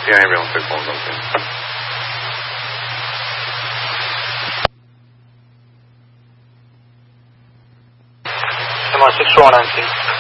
西安那边会跟我更新。 Number 619.